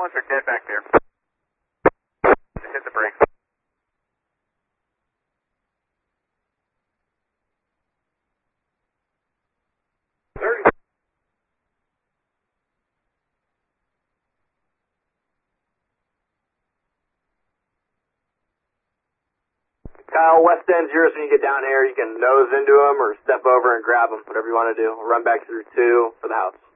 Ambulance are dead back there. Just hit the brakes. Kyle, west end's yours when you get down here. You can nose into them or step over and grab them, whatever you want to do. We'll run back through 2 for the house.